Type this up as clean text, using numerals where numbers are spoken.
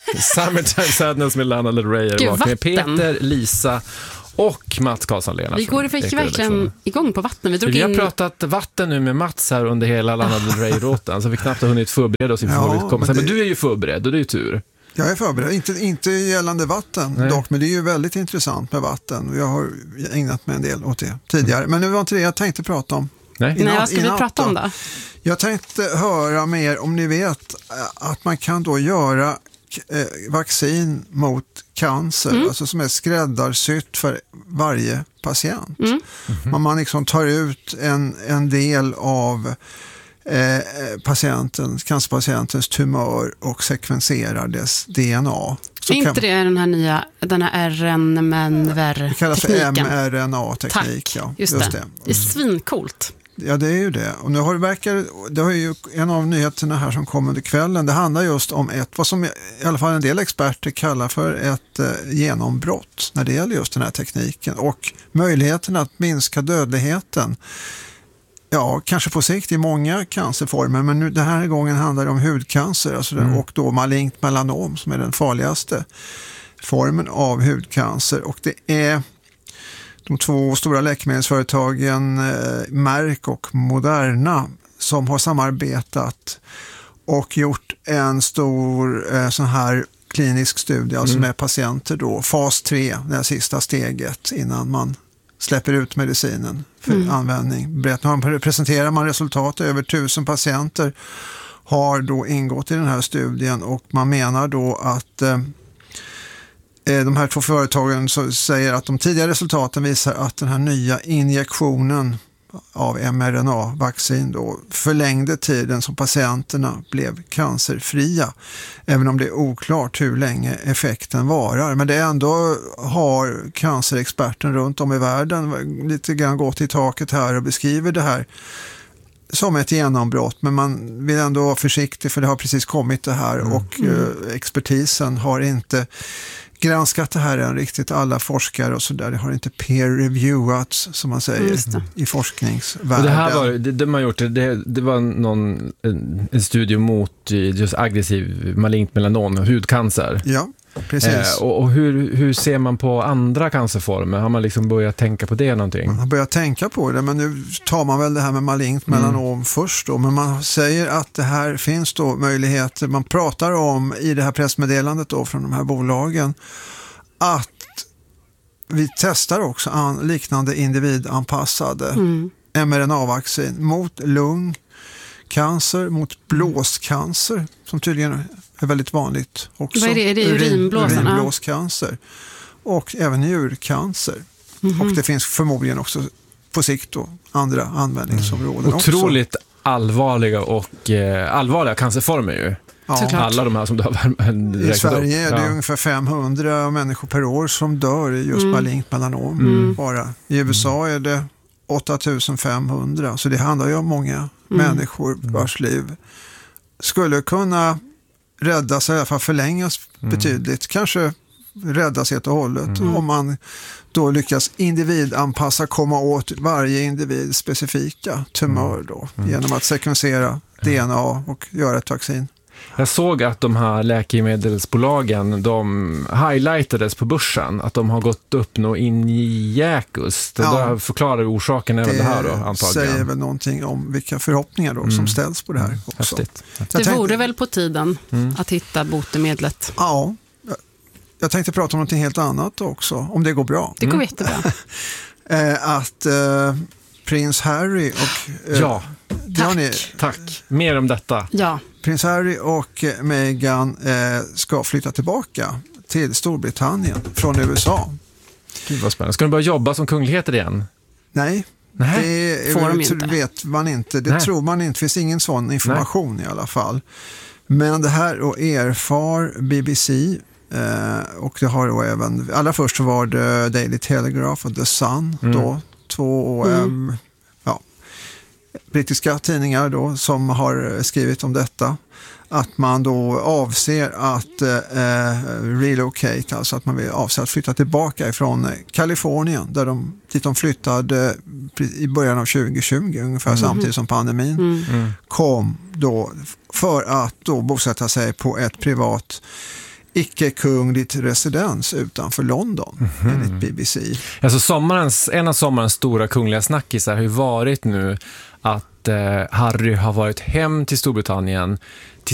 Summertime Sadness med Lana Del Rey med Peter, Lisa och Mats Karlsson-Lena. Vi går verkligen igång på vatten. Vi har pratat vatten nu med Mats här under hela Lana Del Rey-råten, så vi knappt har hunnit förbereda oss inför vad vi kommer. Men du är ju förberedd och det är ju tur. Jag är förberedd, inte gällande vatten dock, men det är ju väldigt intressant med vatten och jag har ägnat mig en del åt det tidigare. Men det var inte det jag tänkte prata om. Nej, vad ska vi prata om då? Jag tänkte höra mer om ni vet att man kan då göra vaccin mot cancer, alltså som är skräddarsytt för varje patient. Man liksom tar ut en del av cancerpatientens tumör och sekvenserar dess DNA. Så inte det är den här RNA-tekniken? Det kallas för mRNA-teknik. Ja, just det. Det är svincoolt. Ja, det är ju det. Och nu det har ju en av nyheterna här som kommer under kvällen. Det handlar just om vad som i alla fall en del experter kallar för ett genombrott när det gäller just den här tekniken och möjligheten att minska dödligheten. Ja, kanske på sikt i många cancerformer, men nu, den här gången handlar det om hudcancer och då malignt melanom som är den farligaste formen av hudcancer. Och det är de två stora läkemedelsföretagen Merck och Moderna som har samarbetat och gjort en stor sån här klinisk studie, alltså med patienter då, fas 3, det sista steget innan man släpper ut medicinen för användning. Presenterar man resultat, över 1000 patienter har då ingått i den här studien och man menar då att de här två företagen säger att de tidiga resultaten visar att den här nya injektionen av mRNA-vaccin då förlängde tiden som patienterna blev cancerfria, även om det är oklart hur länge effekten varar. Men det ändå har cancerexperten runt om i världen lite grann gått i taket här och beskriver det här som ett genombrott, men man vill ändå vara försiktig för det har precis kommit det här och expertisen har inte granskat det här än riktigt, alla forskare och sådär, det har inte peer-reviewats som man säger i forskningsvärlden. Och det här var, det man gjort, det var en studie mot just aggressiv malignt melanom, hudcancer. Ja, precis. Och hur ser man på andra cancerformer? Har man liksom börjat tänka på det någonting? Man har börjat tänka på det, men nu tar man väl det här med malignt melanom först då. Men man säger att det här finns då möjligheter, man pratar om i det här pressmeddelandet då från de här bolagen, att vi testar också liknande individanpassade mRNA-vaccin mot lungcancer, mot blåscancer som tydligen är väldigt vanligt också. Vad är det? Är det urinblåscancer och även njurcancer. Och det finns förmodligen också på sikt då andra användningsområden också. Otroligt allvarliga cancerformer ju. Ja. Alla de här som du har i Sverige är det ungefär 500 människor per år som dör i just malignt melanom bara. I USA är det 8500, så det handlar ju om många människor vars liv skulle kunna räddas, i alla fall förlängas betydligt, kanske räddas helt och hållet om man då lyckas individanpassa, komma åt varje individs specifika tumör då, genom att sekvensera DNA och göra ett vaccin. Jag såg att de här läkemedelsbolagen, de highlightades på börsen, att de har gått upp in i jäkus. Det där förklarar orsaken även det här då, antagligen. Det säger väl någonting om vilka förhoppningar då som ställs på det här också. Häftigt. Det vore väl på tiden att hitta botemedlet. Ja, jag tänkte prata om någonting helt annat också, om det går bra. Det går jättebra. Att prins Harry och... Tack. Mer om detta. Ja. Prins Harry och Meghan ska flytta tillbaka till Storbritannien från USA. Gud vad spännande. Ska de börja jobba som kungligheter igen? Nej. Det får de inte. Vet man inte. Det tror man inte. Det finns ingen sån information i alla fall. Men det här och erfar BBC och det har då även, allra först så var det Daily Telegraph och The Sun då, två brittiska tidningar då som har skrivit om detta, att man då avser att relocate, alltså att man avser att flytta tillbaka ifrån Kalifornien dit de flyttade i början av 2020 ungefär samtidigt som pandemin kom då, för att då bosätta sig på ett privat icke-kungligt residens utanför London, enligt BBC. Alltså en av sommarens stora kungliga snackisar har ju varit nu att Harry har varit hem till Storbritannien till